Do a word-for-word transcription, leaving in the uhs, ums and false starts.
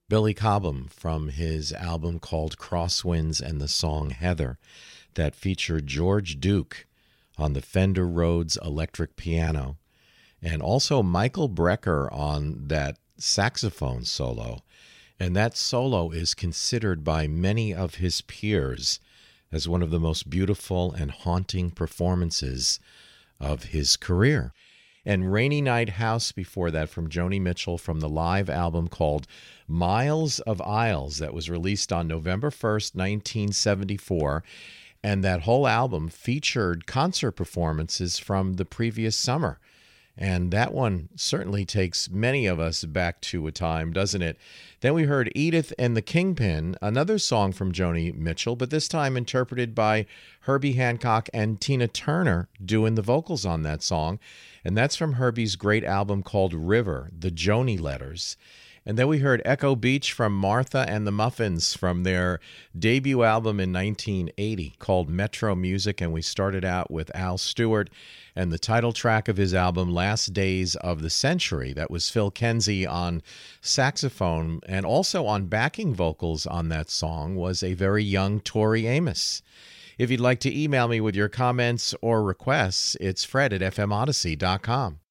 Billy Cobham from his album called Crosswinds and the song Heather that featured George Duke on the Fender Rhodes electric piano and also Michael Brecker on that saxophone solo. And that solo is considered by many of his peers as one of the most beautiful and haunting performances of his career. And Rainy Night House before that from Joni Mitchell from the live album called Miles of Isles that was released on November first, nineteen seventy-four. And that whole album featured concert performances from the previous summer. And that one certainly takes many of us back to a time, doesn't it? Then we heard Edith and the Kingpin, another song from Joni Mitchell, but this time interpreted by Herbie Hancock and Tina Turner doing the vocals on that song. And that's from Herbie's great album called River, The Joni Letters. And then we heard Echo Beach from Martha and the Muffins from their debut album in nineteen eighty called Metro Music. And we started out with Al Stewart and the title track of his album, Last Days of the Century. That was Phil Kenzie on saxophone, and also on backing vocals on that song was a very young Tori Amos. If you'd like to email me with your comments or requests, it's Fred at f m odyssey dot com.